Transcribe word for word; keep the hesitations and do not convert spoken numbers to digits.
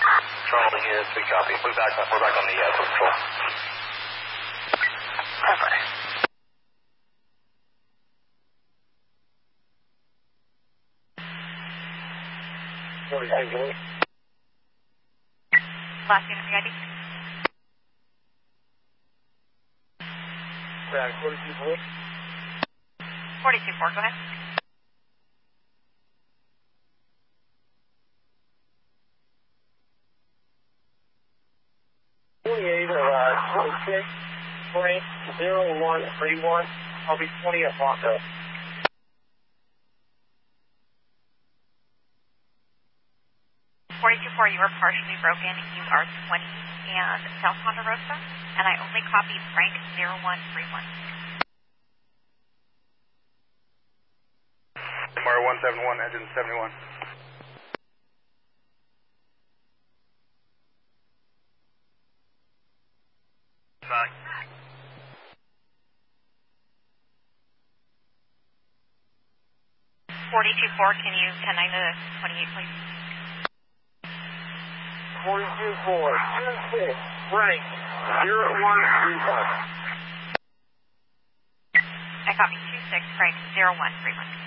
Charlie units, we copy. We're back on, we're back on the uh, patrol. Perfect. Last unit, V I D. Back, forty-two four. forty-two four, go ahead. twenty-eight of uh, twenty-six, Frank, zero one three one. I'll be twenty at Bronco. forty-two four, you are partially broken. You are twenty and South Ponderosa, and I only copied Frank zero one three one. Tomorrow one seven one, engine seventy-one. Bye. forty-two four, can you ten nine to twenty-eight, please? forty-two four, two six, Frank, zero one three one. I copy two six, Frank zero one three one.